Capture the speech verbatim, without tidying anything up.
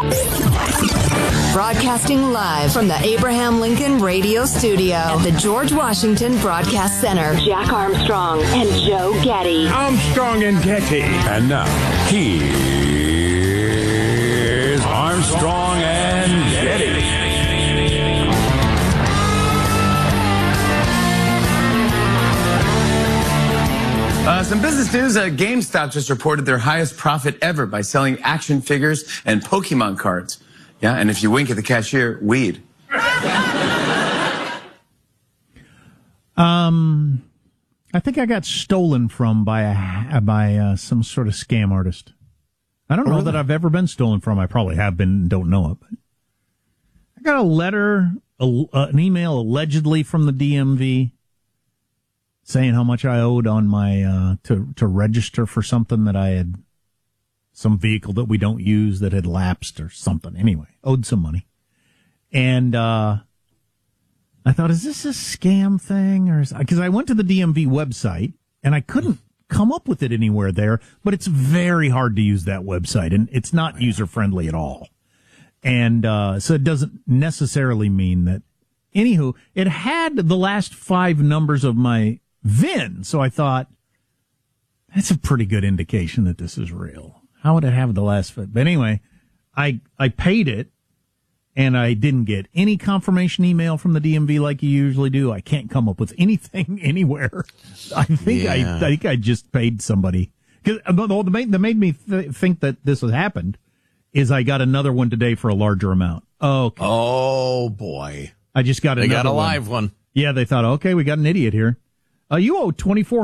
Broadcasting live from the Abraham Lincoln Radio Studio at the George Washington Broadcast Center. Jack Armstrong and Joe Getty. Armstrong and Getty. And now, here's Armstrong and Getty. Uh, some business news. Uh, GameStop just reported their highest profit ever by selling action figures and Pokemon cards. Yeah, and if you wink at the cashier, weed. Um, I think I got stolen from by a by uh, some sort of scam artist. I don't know really? that I've ever been stolen from. I probably have been and don't know it. But I got a letter, a, uh, an email allegedly from the D M V saying how much I owed on my uh, to to register for something that I had. Some vehicle that we don't use that had lapsed or something. Anyway, owed some money. And uh, I thought, is this a scam thing? Or because I went to the D M V website and I couldn't come up with it anywhere there, but it's very hard to use that website and it's not user-friendly at all. And uh, so it doesn't necessarily mean that. Anywho, it had the last five numbers of my V I N, so I thought, that's a pretty good indication that this is real. How would it have the last foot? But anyway, I I paid it, and I didn't get any confirmation email from the D M V like you usually do. I can't come up with anything anywhere. I think yeah. I, I think I just paid somebody. Because the made, that made me th- think that this has happened is I got another one today for a larger amount. Okay. Oh boy! I just got they another. They got a one. live one. Yeah, they thought, okay, we got an idiot here. Uh, you owe twenty four.